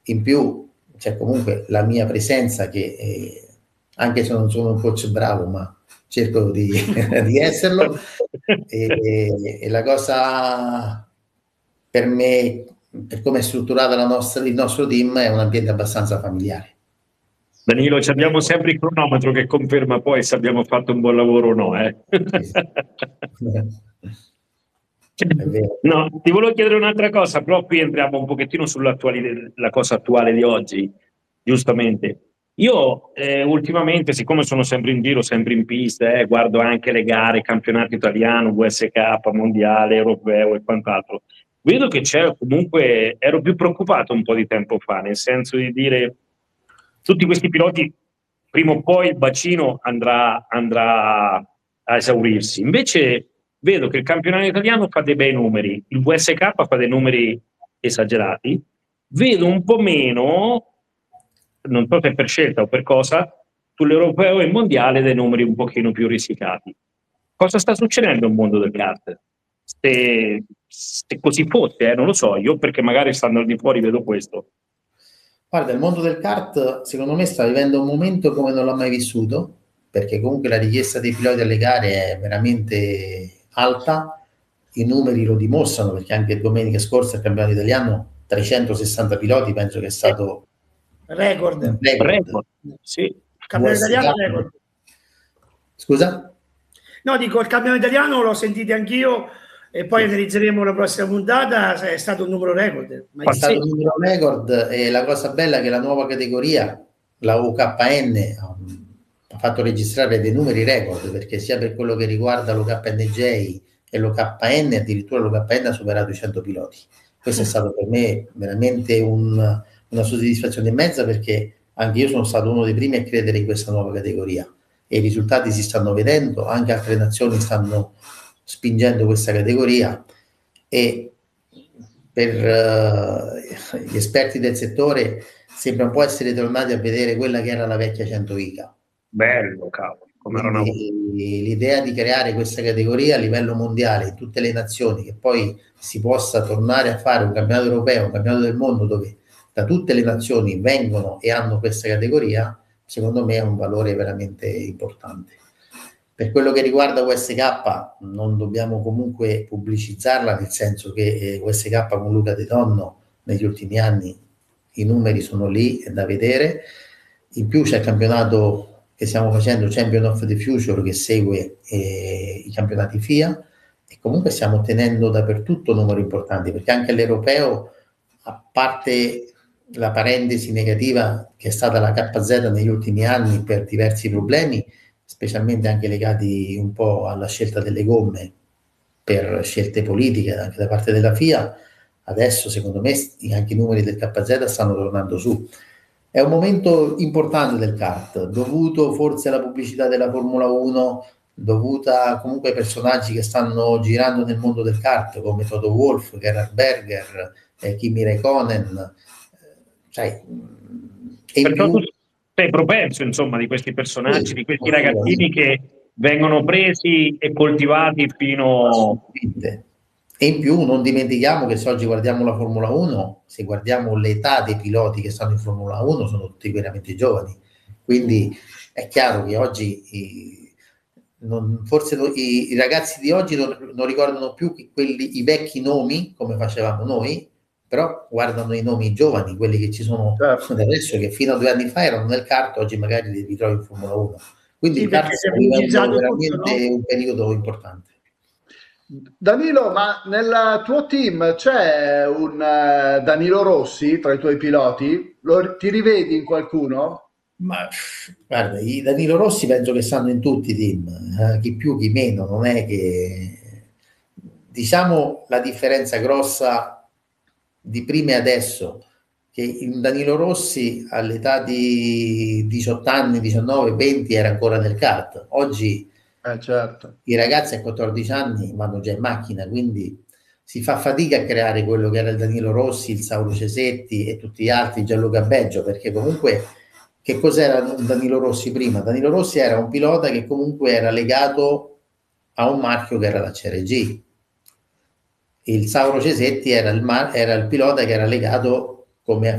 In più c'è comunque la mia presenza che, anche se non sono un coach bravo, ma cerco di, di esserlo, e la cosa per me, per come è strutturata il nostro team, è un ambiente abbastanza familiare. Danilo, abbiamo sempre il cronometro che conferma poi se abbiamo fatto un buon lavoro o no. Sì, sì. È vero. No, ti volevo chiedere un'altra cosa, però qui entriamo un pochettino sulla cosa attuale di oggi, giustamente. Io ultimamente, siccome sono sempre in giro, sempre in pista, guardo anche le gare, campionato italiano, USK, mondiale, europeo e quant'altro. Vedo che c'è comunque, ero più preoccupato un po' di tempo fa, nel senso di dire, tutti questi piloti, prima o poi il bacino andrà a esaurirsi. Invece vedo che il campionato italiano fa dei bei numeri, il VSK fa dei numeri esagerati, vedo un po' meno, non so se per scelta o per cosa, sull'europeo e mondiale dei numeri un pochino più risicati. Cosa sta succedendo nel mondo del kart? Se così fosse, non lo so, io perché magari stando al di fuori vedo questo. Guarda, il mondo del kart secondo me sta vivendo un momento come non l'ha mai vissuto, perché comunque la richiesta dei piloti alle gare è veramente alta, i numeri lo dimostrano, perché anche domenica scorsa il campionato italiano 360 piloti, penso che è stato record. un record. Sì. Il campionato italiano record. Scusa? No, dico, il campionato italiano l'ho sentito anch'io e poi analizzeremo la prossima puntata, è stato un numero record. È stato un numero record, e la cosa bella è che la nuova categoria, la UKN, ha fatto registrare dei numeri record, perché sia per quello che riguarda l'UKNJ e l'UKN, addirittura l'UKN ha superato i 100 piloti. Questo è stato per me veramente una soddisfazione immensa, perché anche io sono stato uno dei primi a credere in questa nuova categoria e i risultati si stanno vedendo, anche altre nazioni stanno spingendo questa categoria, e per gli esperti del settore sembra un po' essere tornati a vedere quella che era la vecchia 100 ICA. Bello, cavolo. L'idea di creare questa categoria a livello mondiale in tutte le nazioni, che poi si possa tornare a fare un campionato europeo, un campionato del mondo dove da tutte le nazioni vengono e hanno questa categoria, secondo me è un valore veramente importante. Per quello che riguarda USK, non dobbiamo comunque pubblicizzarla, nel senso che USK con Luca De Donno negli ultimi anni i numeri sono lì, è da vedere. In più c'è il campionato che stiamo facendo, Champion of the Future, che segue i campionati FIA, e comunque stiamo ottenendo dappertutto numeri importanti, perché anche l'europeo, a parte la parentesi negativa che è stata la KZ negli ultimi anni per diversi problemi, specialmente anche legati un po' alla scelta delle gomme per scelte politiche anche da parte della FIA, adesso secondo me anche i numeri del KZ stanno tornando su. È un momento importante del kart, dovuto forse alla pubblicità della Formula 1, dovuta comunque ai personaggi che stanno girando nel mondo del kart, come Toto Wolff, Gerhard Berger, Kimi Räikkönen, sai, e in Perciò più tu sei propenso, insomma, di questi personaggi, sì, di questi ragazzini che vengono presi e coltivati fino... E in più non dimentichiamo che se oggi guardiamo la Formula 1, se guardiamo l'età dei piloti che stanno in Formula 1, sono tutti veramente giovani. Quindi è chiaro che oggi forse i ragazzi di oggi non ricordano più i vecchi nomi come facevamo noi, però guardano i nomi giovani, quelli che ci sono adesso, che fino a 2 anni fa erano nel kart, oggi magari li ritrovi in Formula 1. Quindi sì, il kart sta vivendo veramente un periodo importante. Danilo, ma nel tuo team c'è un Danilo Rossi tra i tuoi piloti? Ti rivedi in qualcuno? Ma guarda, i Danilo Rossi penso che stanno in tutti i team, chi più chi meno, non è che, diciamo, la differenza grossa di prima e adesso, che il Danilo Rossi all'età di 18 anni, 19, 20 era ancora nel kart. Oggi certo, i ragazzi a 14 anni vanno già in macchina, quindi si fa fatica a creare quello che era il Danilo Rossi, il Sauro Cesetti e tutti gli altri, Gianluca Beggio, perché comunque che cos'era Danilo Rossi prima? Danilo Rossi era un pilota che comunque era legato a un marchio che era la CRG. Il Sauro Cesetti era il pilota che era legato come